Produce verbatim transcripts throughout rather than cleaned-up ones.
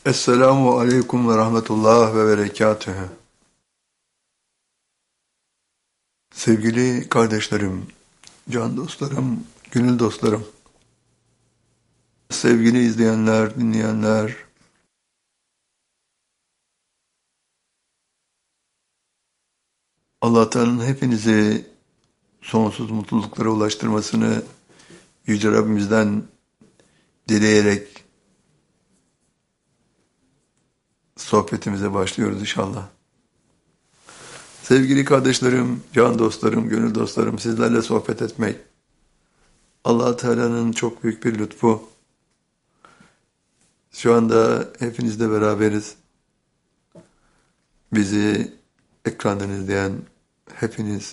Esselamu aleyküm ve rahmetullah ve berekatühü. Sevgili kardeşlerim, can dostlarım, gönül dostlarım, sevgili izleyenler, dinleyenler, Allah Teala'nın hepinizi sonsuz mutluluklara ulaştırmasını Yüce Rabbimizden dileyerek sohbetimize başlıyoruz inşallah. Sevgili kardeşlerim, can dostlarım, gönül dostlarım, sizlerle sohbet etmek Allah Teala'nın çok büyük bir lütfu. Şu anda hepinizle beraberiz. Bizi ekrandan izleyen hepiniz,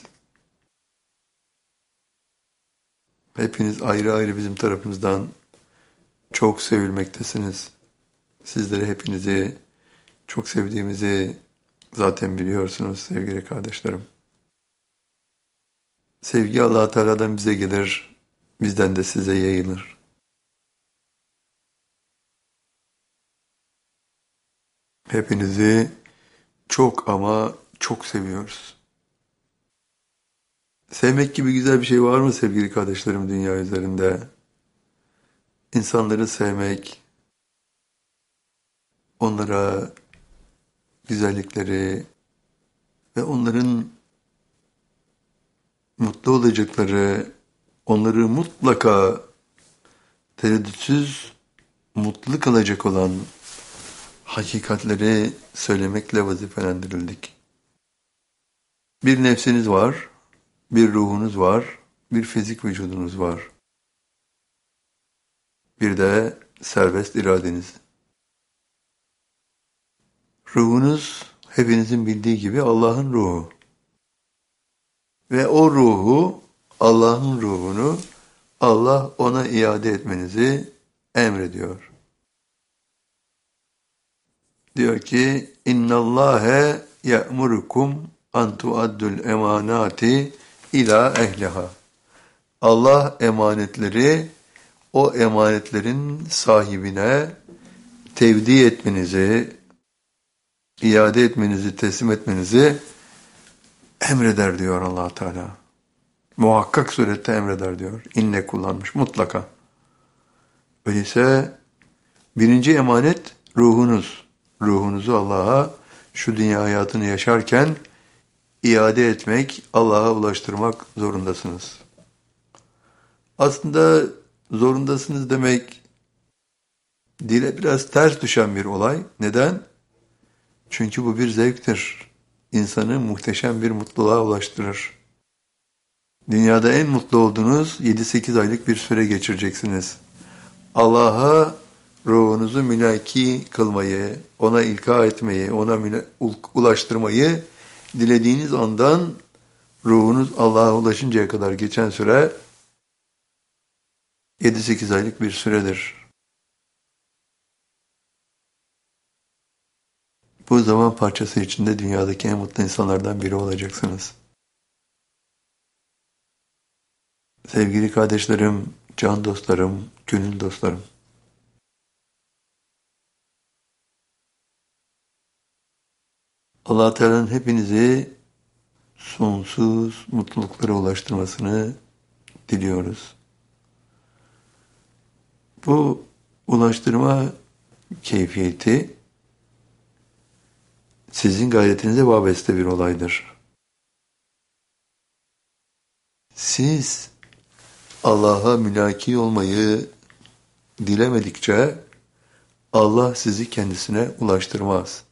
hepiniz ayrı ayrı bizim tarafımızdan çok sevilmektesiniz. Sizleri hepinizi çok sevdiğimizi zaten biliyorsunuz sevgili kardeşlerim. Sevgi Allah Teala'dan bize gelir, bizden de size yayılır. Hepinizi çok ama çok seviyoruz. Sevmek gibi güzel bir şey var mı sevgili kardeşlerim dünya üzerinde? İnsanları sevmek, onlara güzellikleri ve onların mutlu olacakları, onları mutlaka tereddütsüz mutlu kılacak olan hakikatleri söylemekle vazifelendirildik. Bir nefsiniz var, bir ruhunuz var, bir fizik vücudunuz var. Bir de serbest iradeniz. Ruhunuz hepinizin bildiği gibi Allah'ın ruhu. Ve o ruhu, Allah'ın ruhunu Allah ona iade etmenizi emrediyor. Diyor ki İnna Allahe ya'murukum an tu'addul emanati ila ehliha. Allah emanetleri o emanetlerin sahibine tevdi etmenizi, iade etmenizi, teslim etmenizi emreder diyor Allah Teala. Muhakkak surette emreder diyor. İnne kullanmış mutlaka. Öyleyse birinci emanet ruhunuz. Ruhunuzu Allah'a şu dünya hayatını yaşarken iade etmek, Allah'a ulaştırmak zorundasınız. Aslında zorundasınız demek dile biraz ters düşen bir olay. Neden? Çünkü bu bir zevktir. İnsanı muhteşem bir mutluluğa ulaştırır. Dünyada en mutlu olduğunuz yedi sekiz aylık bir süre geçireceksiniz. Allah'a ruhunuzu mülaki kılmayı, ona ilka etmeyi, ona ulaştırmayı dilediğiniz andan ruhunuz Allah'a ulaşıncaya kadar geçen süre yedi sekiz aylık bir süredir. Bu zaman parçası içinde dünyadaki en mutlu insanlardan biri olacaksınız. Sevgili kardeşlerim, can dostlarım, gönül dostlarım. Allah Teala'nın hepinizi sonsuz mutluluklara ulaştırmasını diliyoruz. Bu ulaştırma keyfiyeti sizin gayretinize vabeste bir olaydır. Siz Allah'a mülaki olmayı dilemedikçe Allah sizi kendisine ulaştırmaz.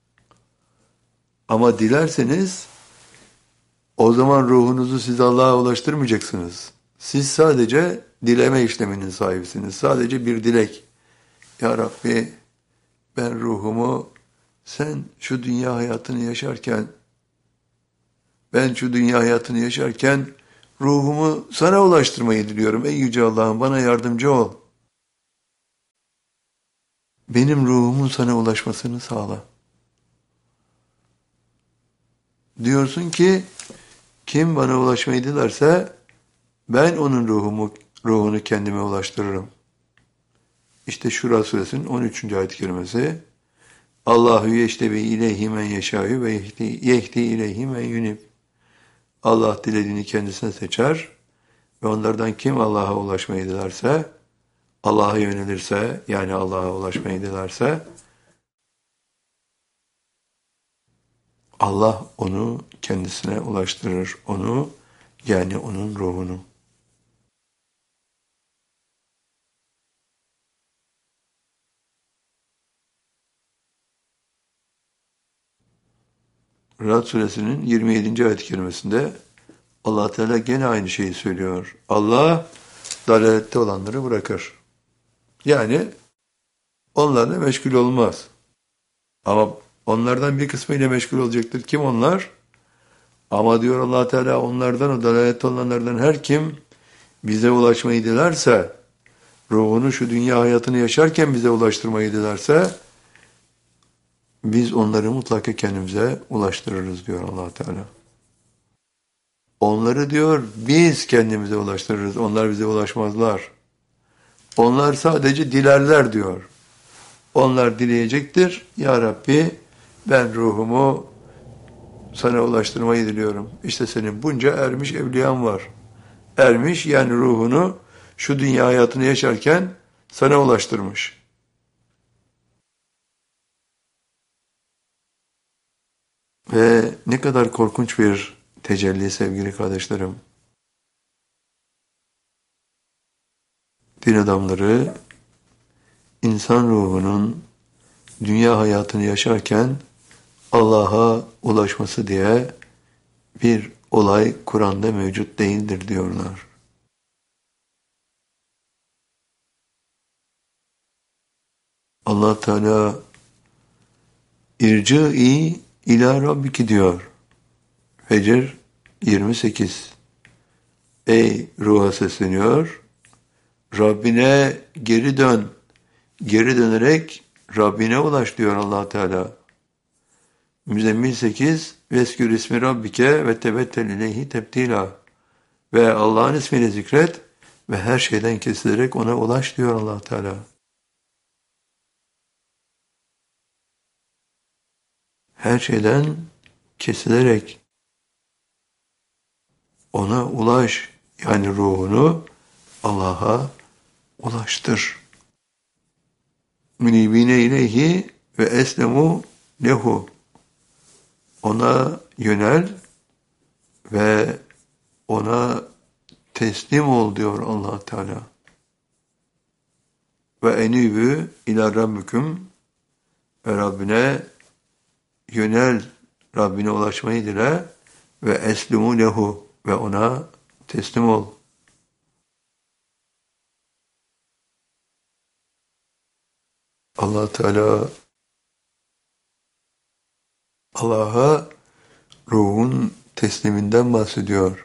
Ama dilerseniz o zaman ruhunuzu siz Allah'a ulaştırmayacaksınız. Siz sadece dileme işleminin sahibisiniz. Sadece bir dilek. Ya Rabbi ben ruhumu sen şu dünya hayatını yaşarken ben şu dünya hayatını yaşarken ruhumu sana ulaştırmayı diliyorum. Ey Yüce Allah'ım bana yardımcı ol. Benim ruhumun sana ulaşmasını sağla. Diyorsun ki kim bana ulaşmayı dilerse ben onun ruhumu, ruhunu kendime ulaştırırım. İşte Şura suresinin on üçüncü ayet-i kerimesi Allahu yeştebi ileyhi men yeşâ'ü ve yehdi, yehdi ileyhi men yunib. Allah dilediğini kendisine seçer ve onlardan kim Allah'a ulaşmayı dilerse, Allah'a yönelirse, yani Allah'a ulaşmayı dilerse, Allah onu kendisine ulaştırır. Onu, yani onun ruhunu. Ra'd suresinin yirmi yedinci ayet-i kerimesinde Allah Teala gene aynı şeyi söylüyor. Allah dalalette olanları bırakır. Yani onlarla meşgul olmaz. Ama onlardan bir kısmıyla meşgul olacaktır. Kim onlar? Ama diyor Allah Teala, onlardan, o dalalette olanlardan her kim bize ulaşmayı dilerse, ruhunu şu dünya hayatını yaşarken bize ulaştırmayı dilerse, biz onları mutlaka kendimize ulaştırırız diyor Allah Teala. Onları diyor biz kendimize ulaştırırız. Onlar bize ulaşmazlar. Onlar sadece dilerler diyor. Onlar dileyecektir. Ya Rabbi, ben ruhumu sana ulaştırmayı diliyorum. İşte senin bunca ermiş evliyan var. Ermiş, yani ruhunu şu dünya hayatını yaşarken sana ulaştırmış. Ve ne kadar korkunç bir tecelli sevgili kardeşlerim. Din adamları insan ruhunun dünya hayatını yaşarken Allah'a ulaşması diye bir olay Kur'an'da mevcut değildir diyorlar. Allah Teala irci'i ila rabbiki diyor. Fecr yirmi sekiz. Ey ruha sesleniyor, Rabbine geri dön. Geri dönerek Rabbine ulaş diyor Allah Teala. Müzzemmil sekiz. Veskür ismi Rabbike ve tebettel ileyhi tebdila. Ve Allah'ın ismini zikret ve her şeyden kesilerek ona ulaş diyor Allah Teala. Her şeyden kesilerek ona ulaş, yani ruhunu Allah'a ulaştır. Münibine ileyhi ve eslemu lehu. Ona yönel ve ona teslim ol diyor Allah Teala. Ve enibü ila rabbiküm, ve Rabbine yönel, Rabbine ulaşmayı dile ve eslimu lehu, ve ona teslim ol. Allah Teala Allah'a ruhun tesliminden bahsediyor.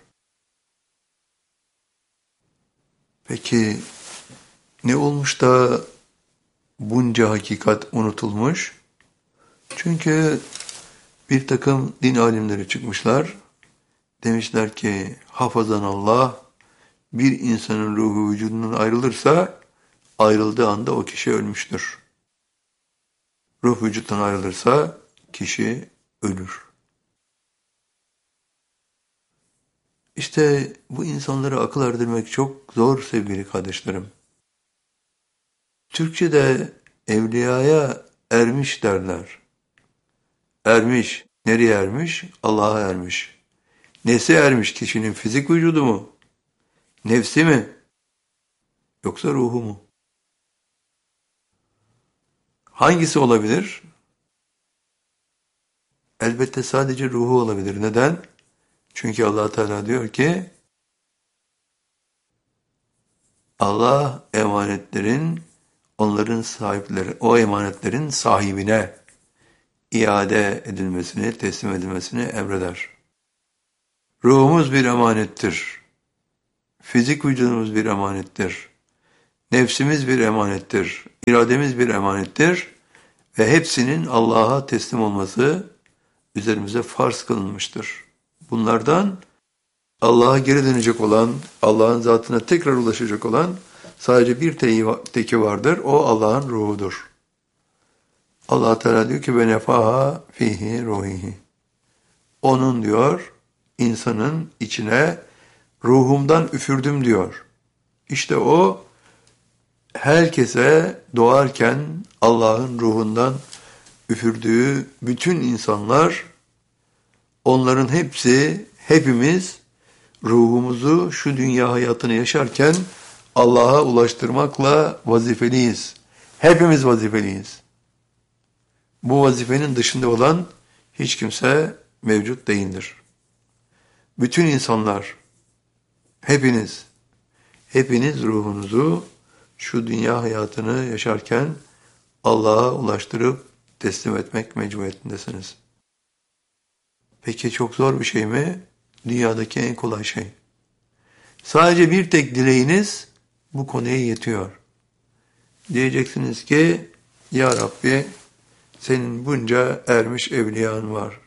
Peki ne olmuş da bunca hakikat unutulmuş? Çünkü bir takım din alimleri çıkmışlar. Demişler ki hafazan Allah, bir insanın ruhu vücudundan ayrılırsa ayrıldığı anda o kişi ölmüştür. Ruh vücuttan ayrılırsa kişi ölür. İşte bu insanlara akıl erdirmek çok zor sevgili kardeşlerim. Türkçe'de evliyaya ermiş derler. Ermiş. Nereye ermiş? Allah'a ermiş. Nesi ermiş? Kişinin fizik vücudu mu? Nefsi mi? Yoksa ruhu mu? Hangisi olabilir? Elbette sadece ruhu olabilir. Neden? Çünkü Allah Teala diyor ki Allah emanetlerin, onların sahipleri, o emanetlerin sahibine iade edilmesini, teslim edilmesini emreder. Ruhumuz bir emanettir. Fizik vücudumuz bir emanettir. Nefsimiz bir emanettir. İrademiz bir emanettir. Ve hepsinin Allah'a teslim olması üzerimize farz kılınmıştır. Bunlardan Allah'a geri dönecek olan, Allah'ın zatına tekrar ulaşacak olan sadece bir teki vardır. O Allah'ın ruhudur. Allah Teala diyor ki ve nefaha fihi ruhihi. Onun diyor insanın içine ruhumdan üfürdüm diyor. İşte o herkese doğarken Allah'ın ruhundan üfürdüğü bütün insanlar, onların hepsi, hepimiz ruhumuzu şu dünya hayatını yaşarken Allah'a ulaştırmakla vazifeliyiz. Hepimiz vazifeliyiz. Bu vazifenin dışında olan hiç kimse mevcut değildir. Bütün insanlar, hepiniz, hepiniz ruhunuzu şu dünya hayatını yaşarken Allah'a ulaştırıp teslim etmek mecburiyetindesiniz. Peki çok zor bir şey mi? Dünyadaki en kolay şey. Sadece bir tek dileğiniz bu konuya yetiyor. Diyeceksiniz ki, Ya Rabbi, senin bunca ermiş evliyan var.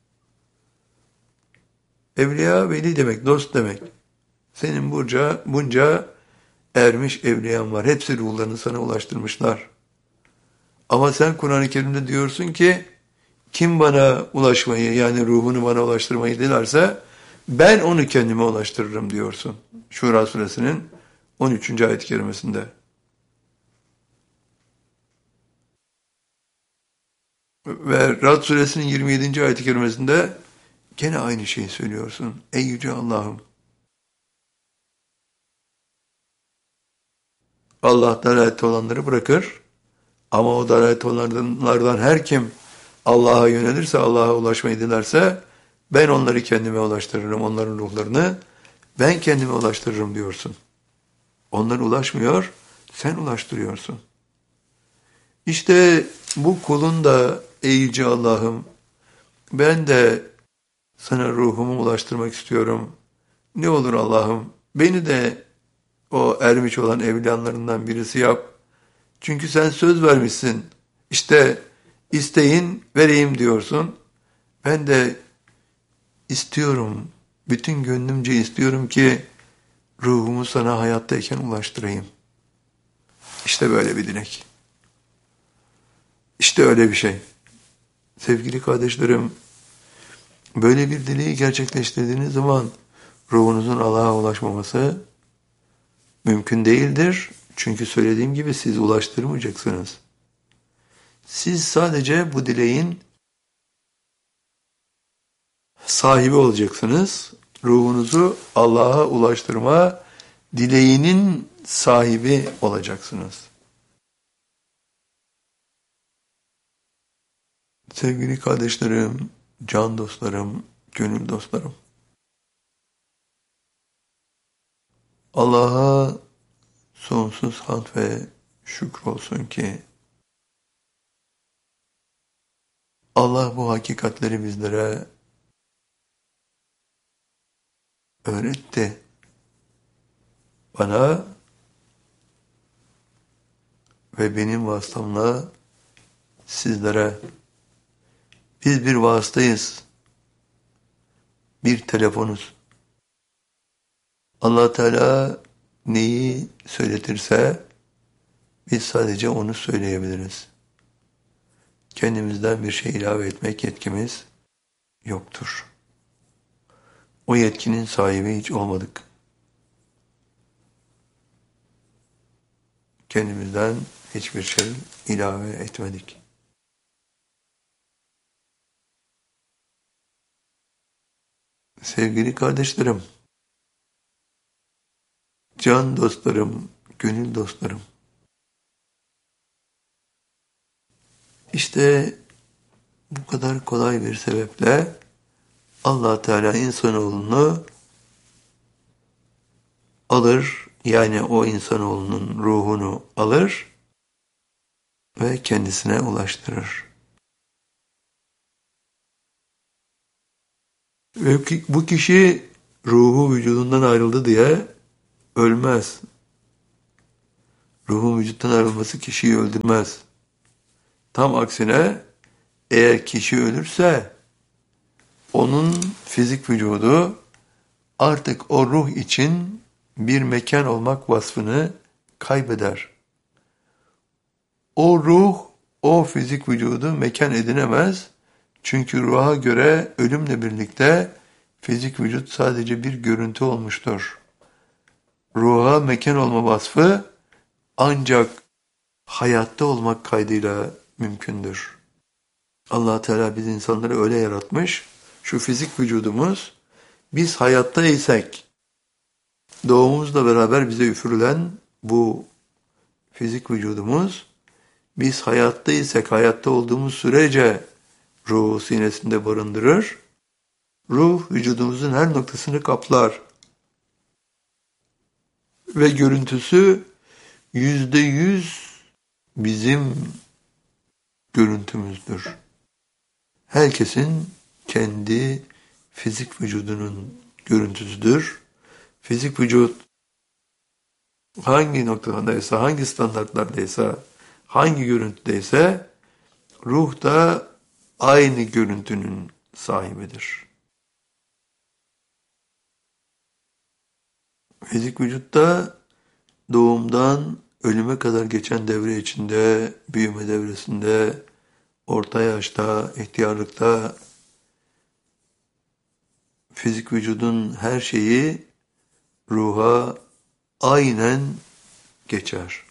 Evliya veli demek, dost demek. Senin bunca, bunca ermiş evliyan var. Hepsi ruhlarını sana ulaştırmışlar. Ama sen Kur'an-ı Kerim'de diyorsun ki, kim bana ulaşmayı, yani ruhunu bana ulaştırmayı dilerse, ben onu kendime ulaştırırım diyorsun. Şura suresinin on üçüncü ayet-i kerimesinde. Ve Rad suresinin yirmi yedinci ayet-i kerimesinde gene aynı şeyi söylüyorsun. Ey yüce Allah'ım! Allah dalalette olanları bırakır ama o dalalette olanlardan her kim Allah'a yönelirse, Allah'a ulaşmayı dilerse ben onları kendime ulaştırırım, onların ruhlarını ben kendime ulaştırırım diyorsun. Onlar ulaşmıyor, sen ulaştırıyorsun. İşte bu kulun da ey yüce Allah'ım, ben de sana ruhumu ulaştırmak istiyorum. Ne olur Allah'ım, beni de o ermiş olan evliyanlarından birisi yap. Çünkü sen söz vermişsin. İşte isteyin vereyim diyorsun. Ben de istiyorum, bütün gönlümce istiyorum ki ruhumu sana hayattayken ulaştırayım. İşte böyle bir dilek. İşte öyle bir şey. Sevgili kardeşlerim, böyle bir dileği gerçekleştirdiğiniz zaman ruhunuzun Allah'a ulaşmaması mümkün değildir. Çünkü söylediğim gibi siz ulaştırmayacaksınız. Siz sadece bu dileğin sahibi olacaksınız. Ruhunuzu Allah'a ulaştırma dileğinin sahibi olacaksınız. Sevgili kardeşlerim, can dostlarım, gönül dostlarım. Allah'a sonsuz hamd ve şükür olsun ki Allah bu hakikatleri bizlere öğretti. Bana ve benim vasıtamla sizlere. Biz bir vasıtayız. Bir telefonuz. Allah Teala neyi söyletirse biz sadece onu söyleyebiliriz. Kendimizden bir şey ilave etmek yetkimiz yoktur. O yetkinin sahibi hiç olmadık. Kendimizden hiçbir şey ilave etmedik. Sevgili kardeşlerim, can dostlarım, gönül dostlarım. İşte bu kadar kolay bir sebeple Allah Teala insanoğlunu alır, yani o insanoğlunun ruhunu alır ve kendisine ulaştırır. Ve bu kişi ruhu vücudundan ayrıldı diye ölmez. Ruhun vücuttan ayrılması kişiyi öldürmez. Tam aksine eğer kişi ölürse onun fizik vücudu artık o ruh için bir mekan olmak vasfını kaybeder. O ruh o fizik vücudu mekan edinemez. Çünkü ruha göre ölümle birlikte fizik vücut sadece bir görüntü olmuştur. Ruha mekan olma vasfı ancak hayatta olmak kaydıyla mümkündür. Allah Teala biz insanları öyle yaratmış. Şu fizik vücudumuz biz hayatta isek doğumumuzla beraber bize üfürülen bu fizik vücudumuz biz hayatta isek hayatta olduğumuz sürece ruhu sinesinde barındırır. Ruh vücudumuzun her noktasını kaplar. Ve görüntüsü yüzde yüz bizim görüntümüzdür. Herkesin kendi fizik vücudunun görüntüsüdür. Fizik vücut hangi noktadaysa, hangi standartlardaysa, hangi görüntüdeyse ruh da aynı görüntünün sahibidir. Fizik vücutta doğumdan ölüme kadar geçen devre içinde, büyüme devresinde, orta yaşta, ihtiyarlıkta fizik vücudun her şeyi ruha aynen geçer.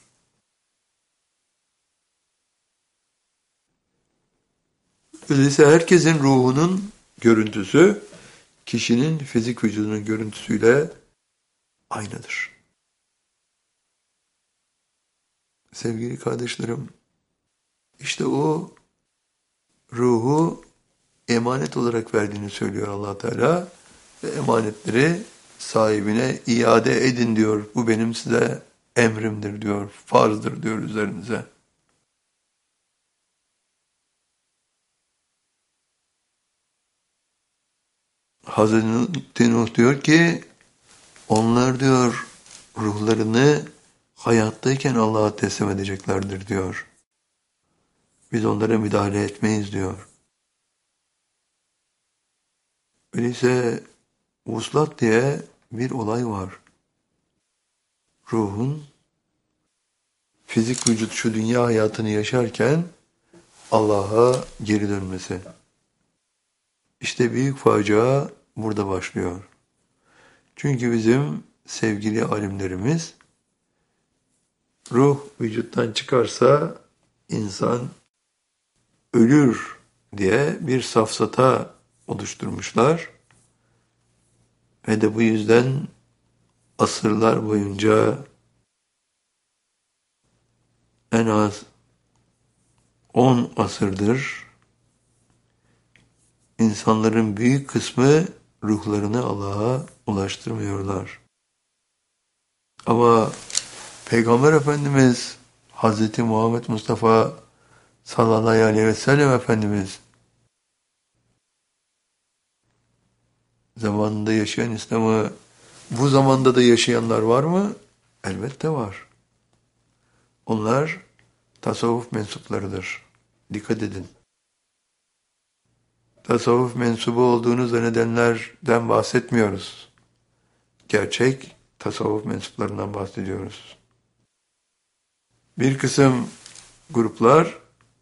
Öyleyse herkesin ruhunun görüntüsü kişinin fizik vücudunun görüntüsüyle aynıdır. Sevgili kardeşlerim, işte o ruhu emanet olarak verdiğini söylüyor Allah Teala ve emanetleri sahibine iade edin diyor. Bu benim size emrimdir diyor, farzdır diyor üzerinize. Hazreti Nuh diyor ki, onlar diyor ruhlarını hayattayken Allah'a teslim edeceklerdir diyor. Biz onlara müdahale etmeyiz diyor. Öyleyse vuslat diye bir olay var. Ruhun fizik vücut şu dünya hayatını yaşarken Allah'a geri dönmesi. İşte büyük facia burada başlıyor. Çünkü bizim sevgili alimlerimiz ruh vücuttan çıkarsa insan ölür diye bir safsata oluşturmuşlar. Ve de bu yüzden asırlar boyunca en az on asırdır insanların büyük kısmı ruhlarını Allah'a ulaştırmıyorlar. Ama Peygamber Efendimiz Hazreti Muhammed Mustafa sallallahu aleyhi ve sellem Efendimiz zamanında yaşayan İslam'ı bu zamanda da yaşayanlar var mı? Elbette var. Onlar tasavvuf mensuplarıdır. Dikkat edin. Tasavvuf mensubu olduğunu zannedenlerden bahsetmiyoruz. Gerçek tasavvuf mensuplarından bahsediyoruz. Bir kısım gruplar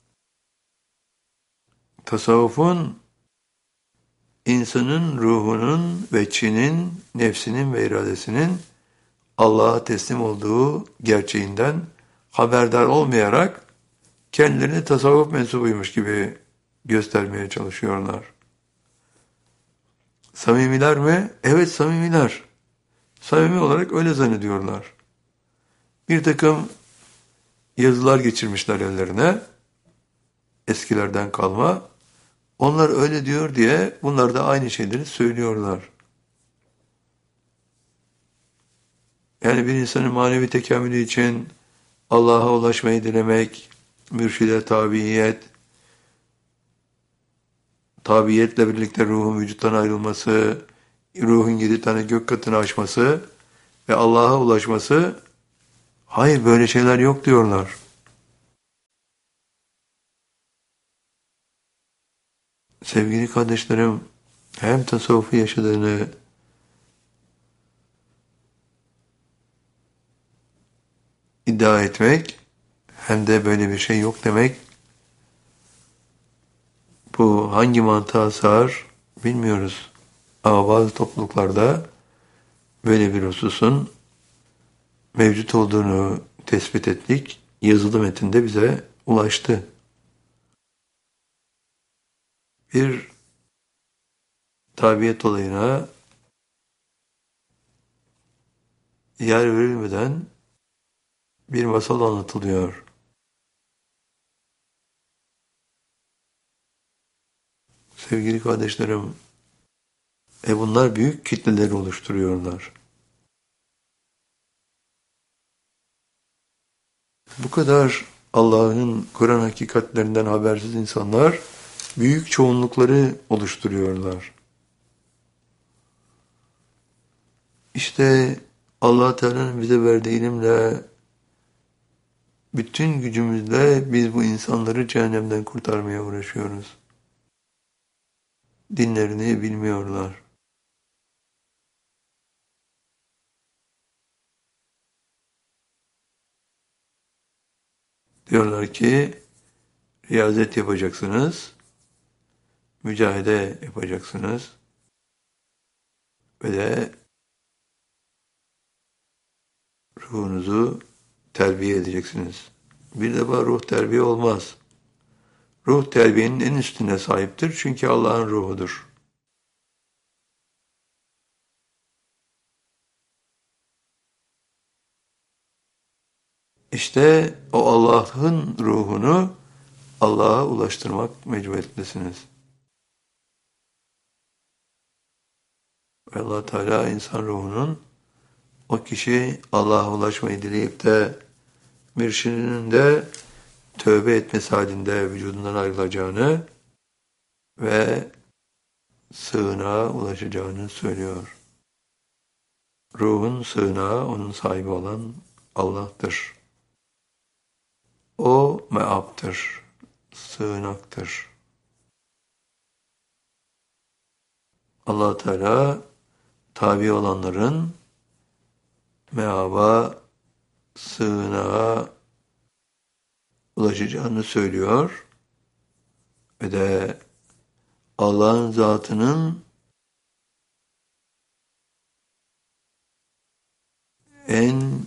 tasavvufun insanın ruhunun ve çinin, nefsinin ve iradesinin Allah'a teslim olduğu gerçeğinden haberdar olmayarak kendilerini tasavvuf mensubuymuş gibi göstermeye çalışıyorlar. Samimiler mi? Evet, samimiler. Samimi olarak öyle zannediyorlar. Bir takım yazılar geçirmişler ellerine, eskilerden kalma. Onlar öyle diyor diye bunlar da aynı şeyleri söylüyorlar. Yani bir insanın manevi tekamülü için Allah'a ulaşmayı dilemek, mürşide tabiyet, tabiyetle birlikte ruhun vücuttan ayrılması, ruhun yedi tane gök katını aşması ve Allah'a ulaşması, hayır böyle şeyler yok diyorlar. Sevgili kardeşlerim, hem tasavvufu yaşadığını iddia etmek hem de böyle bir şey yok demek Bu hangi mantığa sığar bilmiyoruz. Ama bazı topluluklarda böyle bir hususun mevcut olduğunu tespit ettik. Yazılı metinde bize ulaştı. Bir tabiyet olayına yer verilmeden bir masal anlatılıyor. Sevgili kardeşlerim, e bunlar büyük kitleleri oluşturuyorlar. Bu kadar Allah'ın Kur'an hakikatlerinden habersiz insanlar büyük çoğunlukları oluşturuyorlar. İşte Allah Teala'nın bize verdiği ilimle, bütün gücümüzle biz bu insanları cehennemden kurtarmaya uğraşıyoruz. Dinlerini bilmiyorlar. Diyorlar ki riyazet yapacaksınız, mücahede yapacaksınız ve de ruhunuzu terbiye edeceksiniz. Bir defa ruh terbiye olmaz. Ruh terbiyenin en üstüne sahiptir çünkü Allah'ın ruhudur. İşte o Allah'ın ruhunu Allah'a ulaştırmak mecburiyetlisiniz. Ve Allah Teala insan ruhunun o kişi Allah'a ulaşmayı dileyip de mürşidinin de tövbe etmesi halinde vücudundan ayrılacağını ve sığınağa ulaşacağını söylüyor. Ruhun sığınağı onun sahibi olan Allah'tır. O meaptır, sığınaktır. Allah Teala tabi olanların meaba, sığınağa ulaşacağını söylüyor ve de Allah'ın zatının en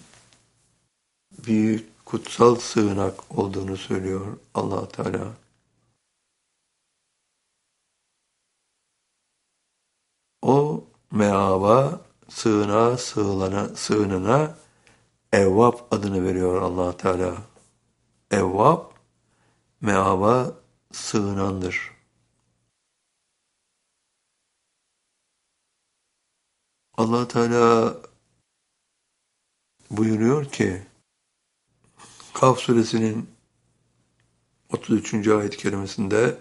büyük kutsal sığınak olduğunu söylüyor Allah Teala. O meaba, sığınağa, sığılana, sığınana Evvab adını veriyor Allah Teala. Evvab, meaba sığınandır. Allah Teala buyuruyor ki Kaf suresinin otuz üçüncü ayet-i kerimesinde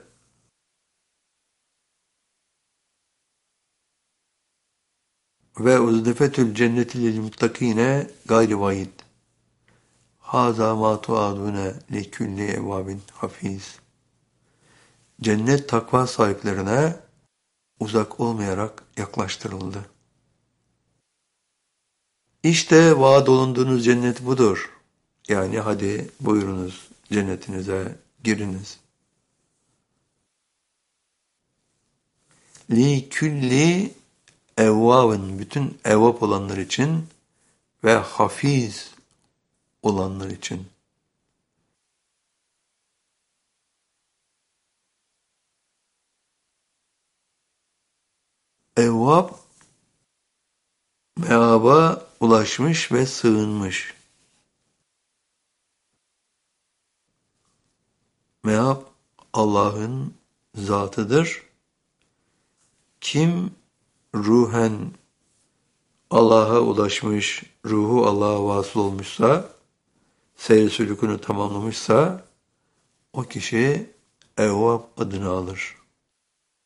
ve uzdefetül cenneti lil muttakine gayri vaid. Haza ma tuadune li külli evvabin hafiz. Cennet takva sahiplerine uzak olmayarak yaklaştırıldı. İşte vaad olunduğunuz cennet budur. Yani hadi buyurunuz cennetinize giriniz. Li külli evvabın, bütün evvab olanlar için ve hafiz olanlar için. Evvab meaba ulaşmış ve sığınmış. Meab Allah'ın zatıdır. Kim ruhen Allah'a ulaşmış, ruhu Allah'a vasıl olmuşsa, seyir sülükünü tamamlamışsa, o kişi Evvab adını alır.